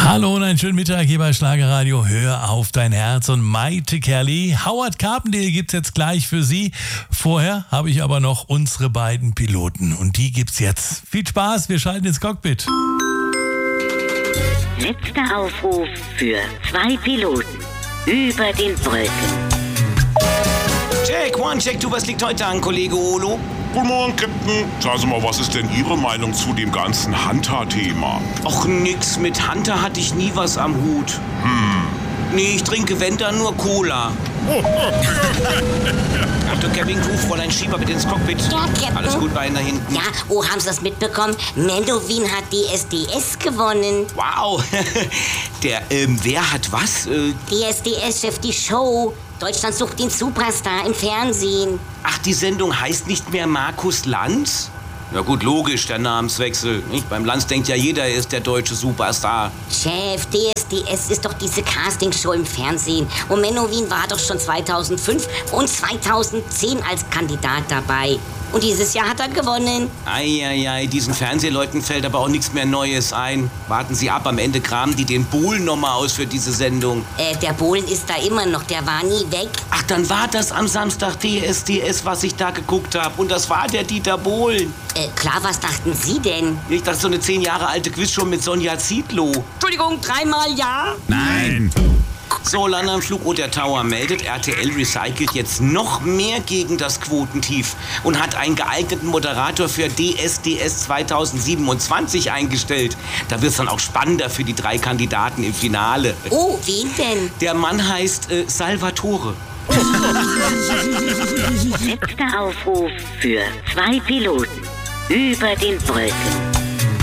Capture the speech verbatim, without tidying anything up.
Hallo und einen schönen Mittag hier bei Schlagerradio. Hör auf dein Herz und Maite Kerli. Howard Carpendale gibt's jetzt gleich für Sie. Vorher habe ich aber noch unsere beiden Piloten und die gibt's jetzt. Viel Spaß, wir schalten ins Cockpit. Letzter Aufruf für zwei Piloten über den Wolken. Check, one, check, two, was liegt heute an, Kollege Olo? Guten Morgen, Captain. Sagen Sie mal, was ist denn Ihre Meinung zu dem ganzen Hunter-Thema? Och, nix, mit Hunter hatte ich nie was am Hut. Hm. Nee, ich trinke, wenn dann, nur Cola. Achtung, Kevin, ruf Fräulein Schieber bitte ins Cockpit. Ja, Captain. Alles gut bei Ihnen da hinten? Ja, oh, haben Sie das mitbekommen? Menowin hat D S D S gewonnen. Wow. Der, ähm, wer hat was? Äh, D S D S-Chef, die Show. Deutschland sucht den Superstar im Fernsehen. ach, die Sendung heißt nicht mehr Markus Lanz? Ja gut, logisch, der Namenswechsel. Nicht? Beim Lanz denkt ja jeder, er ist der deutsche Superstar. Chef, D S D S ist doch diese Castingshow im Fernsehen. Und Menowin war doch schon zweitausendfünf und zweitausendzehn als Kandidat dabei. Und dieses Jahr hat er gewonnen. Eieiei, diesen Fernsehleuten fällt aber auch nichts mehr Neues ein. Warten Sie ab, am Ende kramen die den Bohlen nochmal aus für diese Sendung. Äh, der Bohlen ist da immer noch, der war nie weg. Ach, dann war das am Samstag D S D S, was ich da geguckt habe. Und das war der Dieter Bohlen. Äh, klar, was dachten Sie denn? Nicht, das ist so eine zehn Jahre alte Quizshow mit Sonja Zietlow. Entschuldigung, dreimal ja? Nein. So, Landanflug oh, der Tower meldet, R T L recycelt jetzt noch mehr gegen das Quotentief und hat einen geeigneten Moderator für D S D S zweitausendsiebenundzwanzig eingestellt. Da wird es dann auch spannender für die drei Kandidaten im Finale. Oh, wen denn? Der Mann heißt äh, Salvatore. Letzter Aufruf für zwei Piloten über den Wolken.